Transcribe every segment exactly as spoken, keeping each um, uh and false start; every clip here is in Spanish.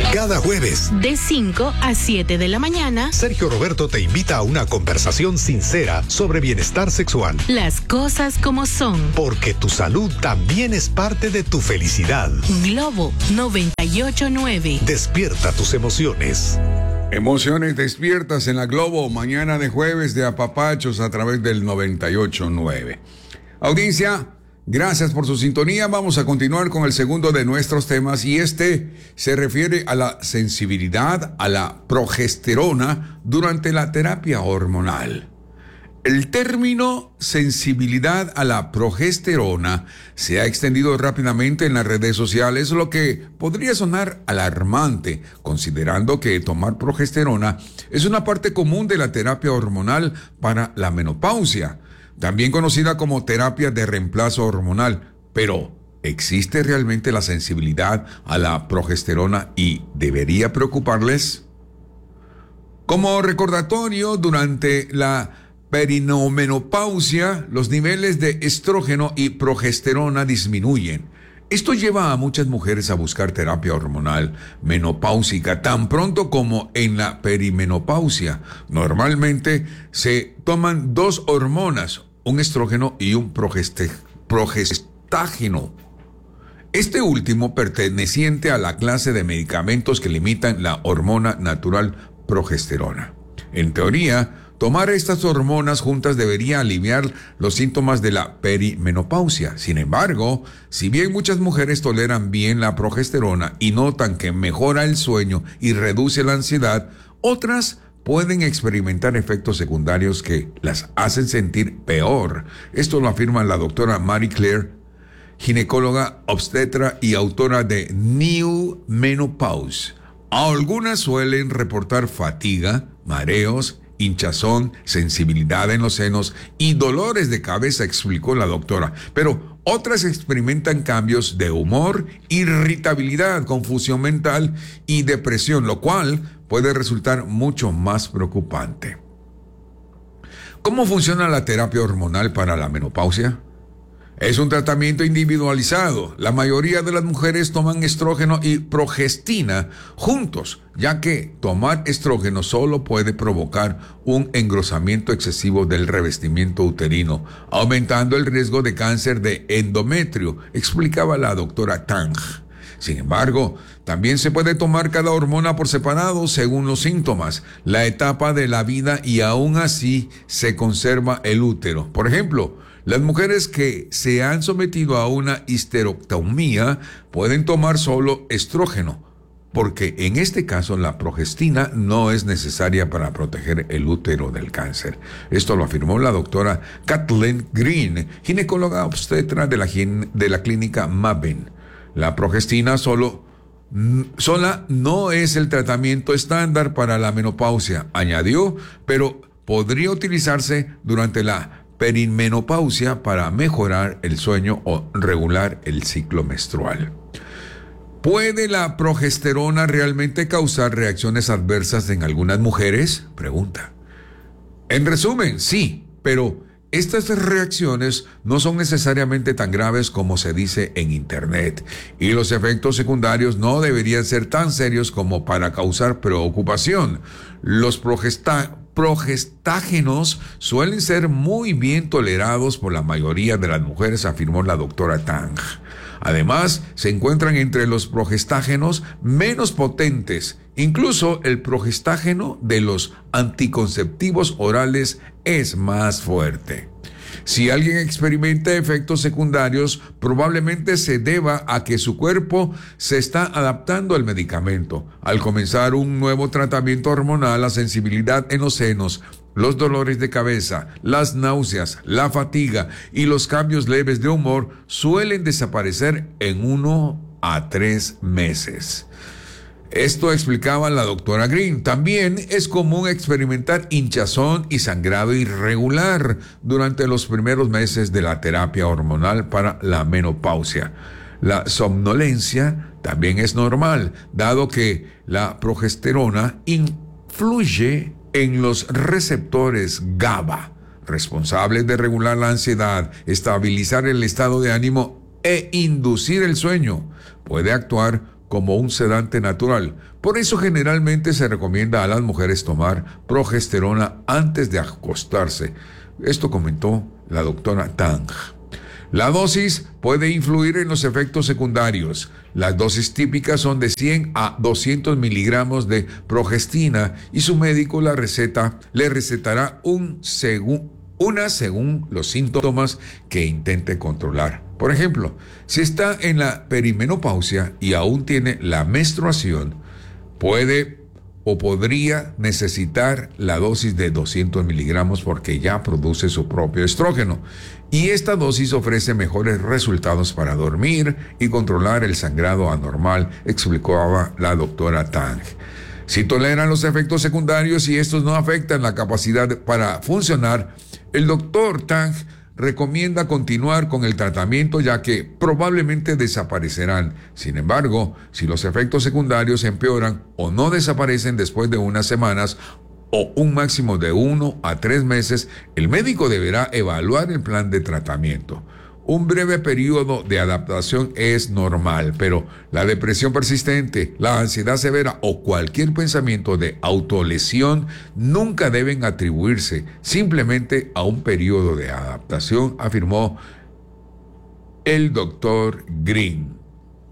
Cada jueves, de cinco a siete de la mañana, Sergio Roberto te invita a una conversación sincera sobre bienestar sexual. Las cosas como son. Porque tu salud también es parte de tu felicidad. Globo noventa y ocho punto nueve. Despierta tus emociones. Emociones despiertas en la Globo, mañana de jueves de apapachos a través del noventa y ocho punto nueve. Audiencia, gracias por su sintonía. Vamos a continuar con el segundo de nuestros temas y este se refiere a la sensibilidad a la progesterona durante la terapia hormonal. El término sensibilidad a la progesterona se ha extendido rápidamente en las redes sociales, lo que podría sonar alarmante, considerando que tomar progesterona es una parte común de la terapia hormonal para la menopausia, también conocida como terapia de reemplazo hormonal. Pero, ¿existe realmente la sensibilidad a la progesterona y debería preocuparles? Como recordatorio, durante la perimenopausia, los niveles de estrógeno y progesterona disminuyen. Esto lleva a muchas mujeres a buscar terapia hormonal menopáusica tan pronto como en la perimenopausia. Normalmente se toman dos hormonas, un estrógeno y un progeste- progestágeno. Este último perteneciente a la clase de medicamentos que limitan la hormona natural progesterona. En teoría, tomar estas hormonas juntas debería aliviar los síntomas de la perimenopausia. Sin embargo, si bien muchas mujeres toleran bien la progesterona y notan que mejora el sueño y reduce la ansiedad, otras pueden experimentar efectos secundarios que las hacen sentir peor. Esto lo afirma la doctora Marie Claire, ginecóloga, obstetra y autora de New Menopause. Algunas suelen reportar fatiga, mareos, hinchazón, sensibilidad en los senos y dolores de cabeza, explicó la doctora. Pero otras experimentan cambios de humor, irritabilidad, confusión mental y depresión, lo cual puede resultar mucho más preocupante. ¿Cómo funciona la terapia hormonal para la menopausia? Es un tratamiento individualizado. La mayoría de las mujeres toman estrógeno y progestina juntos, ya que tomar estrógeno solo puede provocar un engrosamiento excesivo del revestimiento uterino, aumentando el riesgo de cáncer de endometrio, explicaba la doctora Tang. Sin embargo, también se puede tomar cada hormona por separado según los síntomas, la etapa de la vida y aún así se conserva el útero. Por ejemplo, las mujeres que se han sometido a una histerectomía pueden tomar solo estrógeno, porque en este caso la progestina no es necesaria para proteger el útero del cáncer. Esto lo afirmó la doctora Kathleen Green, ginecóloga obstetra de la, de la clínica Maven. La progestina solo, sola no es el tratamiento estándar para la menopausia, añadió, pero podría utilizarse durante la perimenopausia para mejorar el sueño o regular el ciclo menstrual. ¿Puede la progesterona realmente causar reacciones adversas en algunas mujeres? Pregunta. En resumen, sí, pero estas reacciones no son necesariamente tan graves como se dice en Internet, y los efectos secundarios no deberían ser tan serios como para causar preocupación. Los progesta- progestágenos suelen ser muy bien tolerados por la mayoría de las mujeres, afirmó la doctora Tang. Además, se encuentran entre los progestágenos menos potentes. Incluso el progestágeno de los anticonceptivos orales es más fuerte. Si alguien experimenta efectos secundarios, probablemente se deba a que su cuerpo se está adaptando al medicamento. Al comenzar un nuevo tratamiento hormonal, la sensibilidad en los senos, los dolores de cabeza, las náuseas, la fatiga y los cambios leves de humor suelen desaparecer en uno a tres meses. Esto explicaba la doctora Green. También es común experimentar hinchazón y sangrado irregular durante los primeros meses de la terapia hormonal para la menopausia. La somnolencia también es normal, dado que la progesterona influye en los receptores GABA, responsables de regular la ansiedad, estabilizar el estado de ánimo e inducir el sueño. Puede actuar como un sedante natural. Por eso generalmente se recomienda a las mujeres tomar progesterona antes de acostarse. Esto comentó la doctora Tang. La dosis puede influir en los efectos secundarios. Las dosis típicas son de cien a doscientos miligramos de progestina y su médico la receta, le recetará un según, una según los síntomas que intente controlar. Por ejemplo, si está en la perimenopausia y aún tiene la menstruación, puede o podría necesitar la dosis de doscientos miligramos porque ya produce su propio estrógeno. Y esta dosis ofrece mejores resultados para dormir y controlar el sangrado anormal, explicaba la doctora Tang. Si toleran los efectos secundarios y estos no afectan la capacidad para funcionar, el doctor Tang recomienda continuar con el tratamiento ya que probablemente desaparecerán. Sin embargo, si los efectos secundarios empeoran o no desaparecen después de unas semanas o un máximo de uno a tres meses, el médico deberá evaluar el plan de tratamiento. Un breve periodo de adaptación es normal, pero la depresión persistente, la ansiedad severa o cualquier pensamiento de autolesión nunca deben atribuirse simplemente a un periodo de adaptación, afirmó el doctor Green.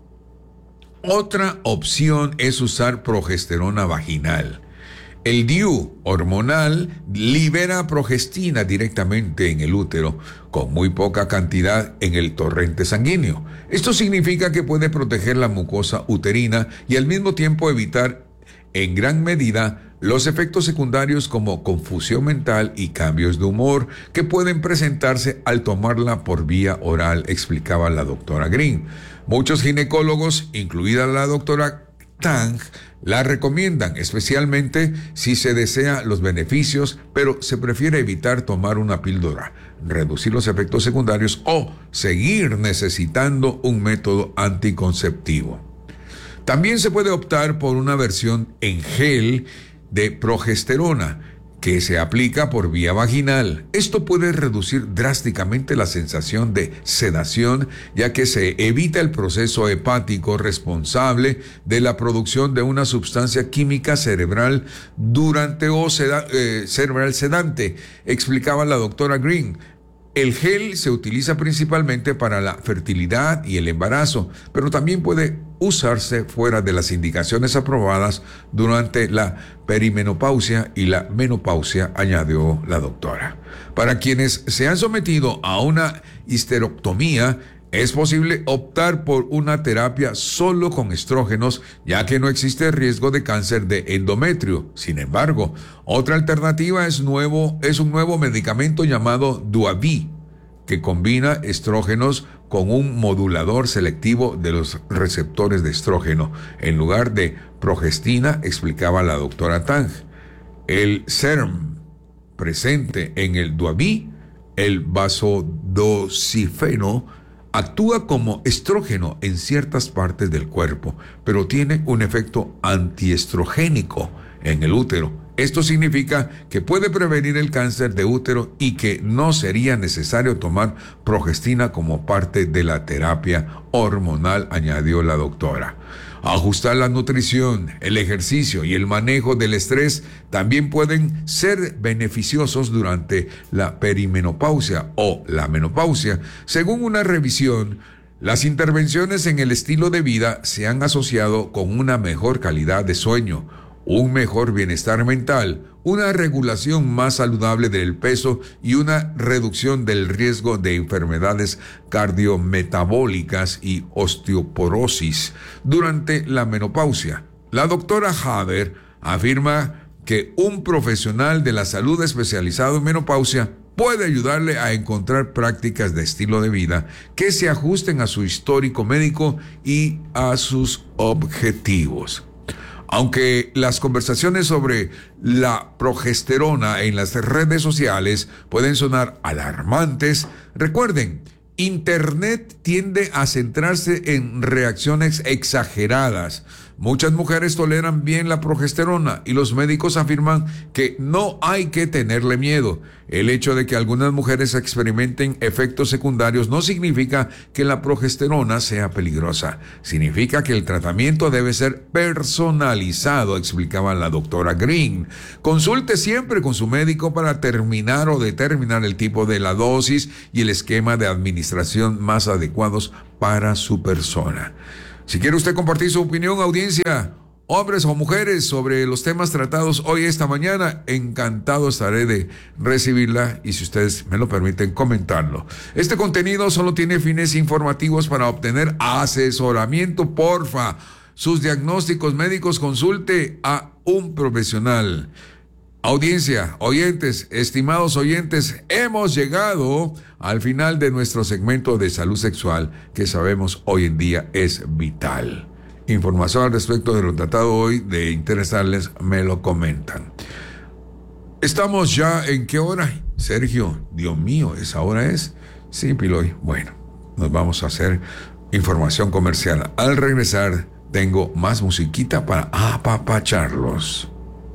Otra opción es usar progesterona vaginal. El D I U hormonal libera progestina directamente en el útero, con muy poca cantidad en el torrente sanguíneo. Esto significa que puede proteger la mucosa uterina y al mismo tiempo evitar en gran medida los efectos secundarios como confusión mental y cambios de humor que pueden presentarse al tomarla por vía oral, explicaba la doctora Green. Muchos ginecólogos, incluida la doctora Tang, la recomiendan, especialmente si se desea los beneficios, pero se prefiere evitar tomar una píldora, reducir los efectos secundarios o seguir necesitando un método anticonceptivo. También se puede optar por una versión en gel de progesterona que se aplica por vía vaginal. Esto puede reducir drásticamente la sensación de sedación, ya que se evita el proceso hepático responsable de la producción de una sustancia química cerebral durante o seda, eh, cerebral sedante, explicaba la doctora Green. El gel se utiliza principalmente para la fertilidad y el embarazo, pero también puede usarse fuera de las indicaciones aprobadas durante la perimenopausia y la menopausia, añadió la doctora. Para quienes se han sometido a una histerectomía, es posible optar por una terapia solo con estrógenos, ya que no existe riesgo de cáncer de endometrio. Sin embargo, otra alternativa es, nuevo, es un nuevo medicamento llamado Duavi, que combina estrógenos con un modulador selectivo de los receptores de estrógeno, en lugar de progestina, explicaba la doctora Tang. El S E R M presente en el Duavi, el vasodosifeno, actúa como estrógeno en ciertas partes del cuerpo, pero tiene un efecto antiestrogénico en el útero. Esto significa que puede prevenir el cáncer de útero y que no sería necesario tomar progestina como parte de la terapia hormonal, añadió la doctora. Ajustar la nutrición, el ejercicio y el manejo del estrés también pueden ser beneficiosos durante la perimenopausia o la menopausia. Según una revisión, las intervenciones en el estilo de vida se han asociado con una mejor calidad de sueño, un mejor bienestar mental, una regulación más saludable del peso y una reducción del riesgo de enfermedades cardiometabólicas y osteoporosis durante la menopausia. La doctora Haber afirma que un profesional de la salud especializado en menopausia puede ayudarle a encontrar prácticas de estilo de vida que se ajusten a su histórico médico y a sus objetivos. Aunque las conversaciones sobre la progesterona en las redes sociales pueden sonar alarmantes, recuerden, Internet tiende a centrarse en reacciones exageradas, Muchas mujeres toleran bien la progesterona y los médicos afirman que no hay que tenerle miedo. El hecho de que algunas mujeres experimenten efectos secundarios no significa que la progesterona sea peligrosa. Significa que el tratamiento debe ser personalizado, explicaba la doctora Green. Consulte siempre con su médico para terminar o determinar el tipo de la dosis y el esquema de administración más adecuados para su persona. Si quiere usted compartir su opinión, audiencia, hombres o mujeres, sobre los temas tratados hoy esta mañana, encantado estaré de recibirla y, si ustedes me lo permiten, comentarlo. Este contenido solo tiene fines informativos. Para obtener asesoramiento, porfa, sus diagnósticos médicos, consulte a un profesional. Audiencia, oyentes, estimados oyentes, hemos llegado al final de nuestro segmento de salud sexual, que sabemos hoy en día es vital. Información al respecto de lo tratado hoy, de interesarles, me lo comentan. Estamos ya en ¿qué hora? Sergio, Dios mío, ¿esa hora es? Sí, Piloy. Bueno, nos vamos a hacer información comercial. Al regresar, tengo más musiquita para apapacharlos.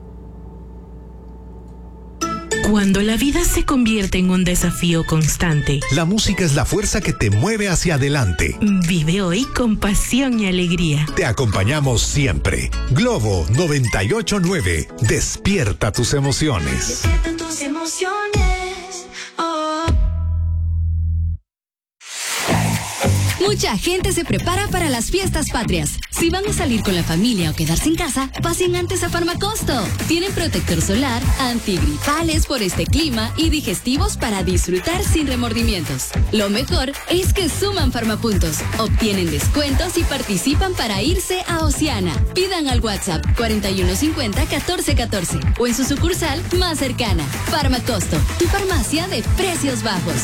Cuando la vida se convierte en un desafío constante, La música es la fuerza que te mueve hacia adelante. vive hoy con pasión y alegría. Te acompañamos siempre. Globo noventa y ocho punto nueve. Despierta tus emociones. Despierta tus emociones. Oh. Mucha gente se prepara para las fiestas patrias. Si van a salir con la familia o quedarse en casa, pasen antes a Farmacosto. Tienen protector solar, antigripales por este clima y digestivos para disfrutar sin remordimientos. Lo mejor es que suman Farmapuntos, obtienen descuentos y participan para irse a Oceana. Pidan al WhatsApp cuarenta y uno cincuenta catorce catorce o en su sucursal más cercana. Farmacosto, tu farmacia de precios bajos.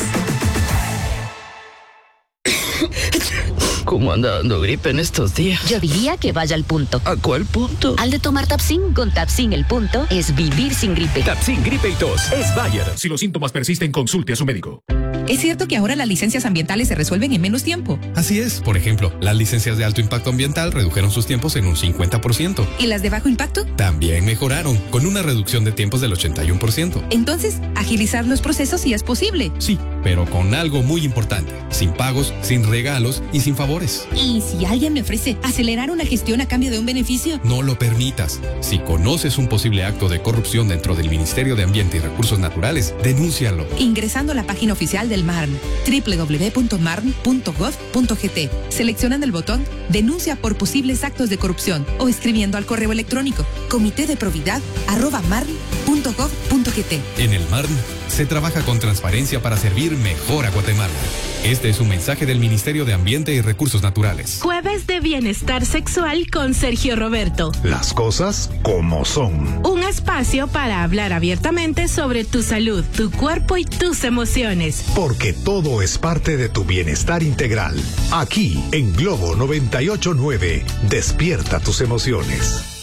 ¿Cómo anda dando gripe en estos días? Yo diría que vaya al punto. ¿A cuál punto? Al de tomar Tapsin. Con Tapsin el punto es vivir sin gripe. Tapsin Gripe y Tos es Bayer. Si los síntomas persisten, consulte a su médico. ¿Es cierto que ahora las licencias ambientales se resuelven en menos tiempo? Así es. Por ejemplo, las licencias de alto impacto ambiental redujeron sus tiempos en un cincuenta por ciento. ¿Y las de bajo impacto? También mejoraron, con una reducción de tiempos del ochenta y uno por ciento. Entonces, agilizar los procesos sí es posible. Sí, pero con algo muy importante: sin pagos, sin regalos y sin favores. ¿Y si alguien me ofrece acelerar una gestión a cambio de un beneficio? No lo permitas. Si conoces un posible acto de corrupción dentro del Ministerio de Ambiente y Recursos Naturales, denúncialo. Ingresando a la página oficial del M A R N, doble u doble u doble u punto marn punto gov punto gt. Seleccionan el botón Denuncia por posibles actos de corrupción o escribiendo al correo electrónico comité de probidad arroba marn punto gov punto gt. En el M A R N se trabaja con transparencia para servir mejor a Guatemala. Este es un mensaje del Ministerio de Ambiente y Recursos Naturales. Jueves de Bienestar Sexual con Sergio Roberto. Las cosas como son. Un espacio para hablar abiertamente sobre tu salud, tu cuerpo y tus emociones. Porque todo es parte de tu bienestar integral. Aquí, en Globo noventa y ocho punto nueve. Despierta tus emociones.